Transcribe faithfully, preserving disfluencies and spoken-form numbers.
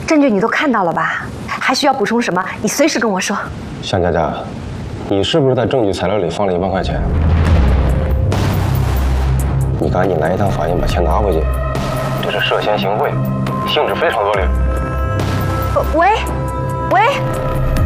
证据你都看到了吧？还需要补充什么？你随时跟我说。 向佳佳，你是不是在证据材料里放了一万块钱？你赶紧来一趟法院把钱拿回去。这是涉嫌行贿，性质非常恶劣。 喂，喂。